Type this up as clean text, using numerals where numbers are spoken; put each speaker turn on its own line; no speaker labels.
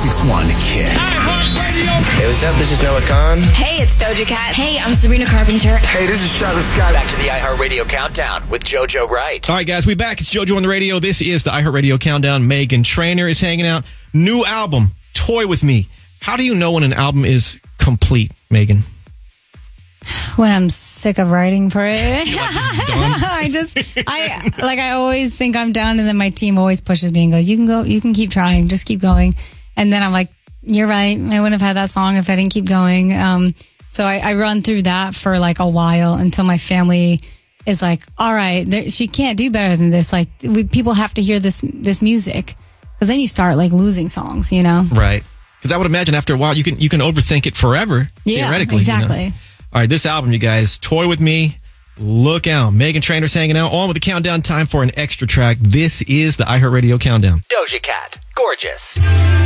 96.1 Kiss.
Hey, what's up? This is Noah Khan.
Hey, it's Doja Cat. Hey, I'm Sabrina Carpenter.
Hey, this is Travis Scott.
Back to the iHeartRadio Countdown with JoJo Wright.
All right, guys, we back. It's JoJo on the radio. This is the iHeartRadio Countdown. Meghan Trainor is hanging out. New album, Toy With Me. How do you know when an album is complete, Meghan?
When I'm sick of writing for it.
Done?
I always think I'm done, and then my team always pushes me and goes, you can keep trying, just keep going. And then I'm like, you're right, I wouldn't have had that song if I didn't keep going. So I run through that for like a while until my family is like, all right, she can't do better than this. Like, people have to hear this music, because then you start like losing songs, you know?
Right. Because I would imagine after a while you can overthink it forever.
Yeah,
theoretically.
exactly.
You know? All right, this album, you guys, Toy With Me. Look out. Meghan Trainor's hanging out. On with the countdown. Time for an extra track. This is the iHeartRadio Countdown.
Doja Cat, Gorgeous.